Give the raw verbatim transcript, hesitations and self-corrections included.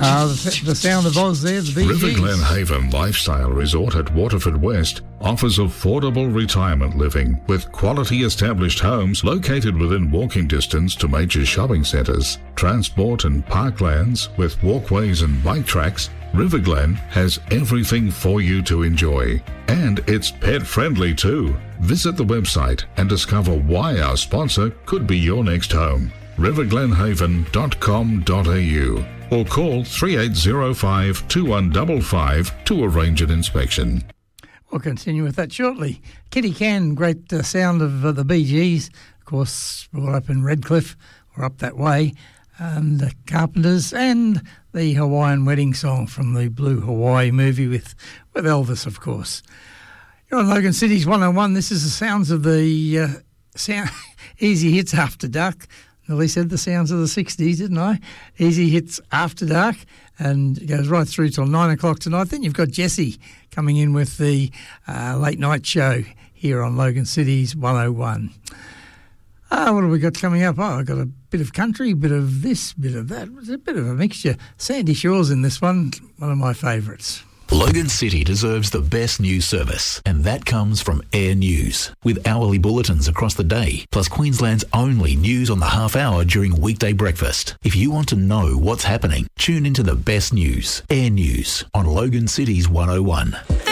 Uh, the, the sound of Oz there, the Bee Gees. River Glen Haven Lifestyle Resort at Waterford West offers affordable retirement living with quality established homes located within walking distance to major shopping centres, transport and parklands with walkways and bike tracks. River Glen has everything for you to enjoy. And it's pet friendly too. Visit the website and discover why our sponsor could be your next home. river glen haven dot com dot a u or call three eight zero five, two one five five to arrange an inspection. We'll continue with that shortly. Kitty Can, great uh, sound of uh, the Bee Gees, of course, brought up in Redcliffe or up that way, and the Carpenters, and the Hawaiian wedding song from the Blue Hawaii movie with, with Elvis, of course. You're on Logan City's one oh one. This is the sounds of the uh, sound Easy Hits After Dark. Nearly said the sounds of the sixties, didn't I? Easy Hits After Dark, and it goes right through till nine o'clock tonight. Then you've got Jesse coming in with the uh, late night show here on Logan City's one oh one. Ah, what have we got coming up? Oh, I've got a bit of country, bit of this, bit of that. It's a bit of a mixture. Sandy Shores in this one, one of my favourites. Logan City deserves the best news service, and that comes from Air News. With hourly bulletins across the day, plus Queensland's only news on the half hour during weekday breakfast. If you want to know what's happening, tune into the best news, Air News, on Logan City's one oh one.